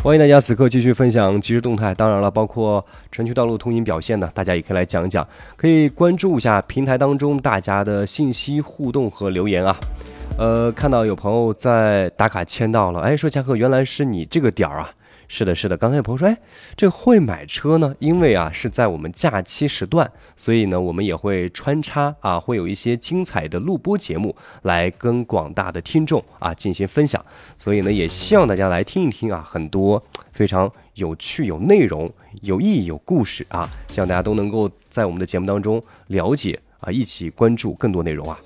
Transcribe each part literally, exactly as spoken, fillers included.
欢迎大家此刻继续分享即时动态，当然了，包括城区道路通行表现呢，大家也可以来讲一讲，可以关注一下平台当中大家的信息互动和留言啊。呃，看到有朋友在打卡签到了，哎，说嘉禾原来是你这个点儿啊。是的，是的，刚才有朋友说，哎，这会买车呢，因为啊是在我们假期时段，所以呢我们也会穿插啊，会有一些精彩的录播节目来跟广大的听众啊进行分享，所以呢也希望大家来听一听啊，很多非常有趣、有内容、有意义、有故事啊，希望大家都能够在我们的节目当中了解啊，一起关注更多内容啊。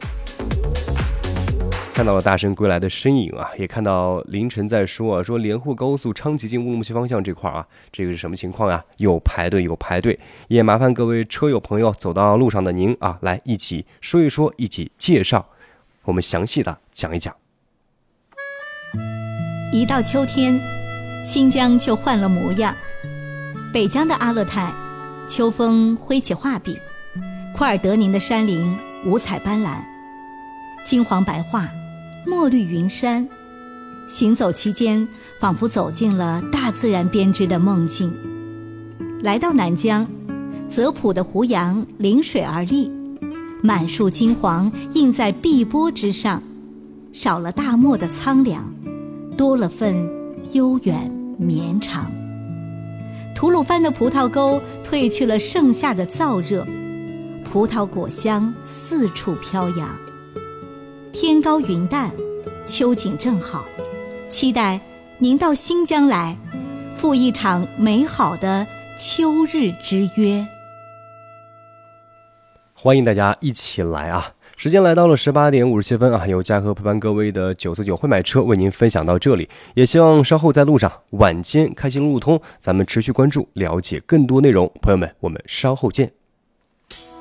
看到了大圣归来的身影啊，也看到凌晨在说啊，说连沪高速昌吉进乌鲁木齐方向这块啊，这个是什么情况啊？有排队有排队，也麻烦各位车友朋友走到路上的您啊，来一起说一说，一起介绍，我们详细的讲一讲。 一到秋天，新疆就换了模样。北疆的阿勒泰，秋风挥起画笔，库尔德宁的山林五彩斑斓，金黄白桦，墨绿云山，行走期间仿佛走进了大自然编织的梦境。来到南疆，泽普的胡杨临水而立，满树金黄映在碧波之上，少了大漠的苍凉，多了份悠远绵长。吐鲁番的葡萄沟褪去了盛夏的燥热，葡萄果香四处飘扬。天高云淡，秋景正好，期待您到新疆来，赴一场美好的秋日之约。 欢迎大家一起来啊！时间来到了十八点五十七分啊，由嘉禾陪伴各位的九四九会买车为您分享到这里，也希望稍后在路上晚间开心路通，咱们持续关注，了解更多内容。朋友们，我们稍后见。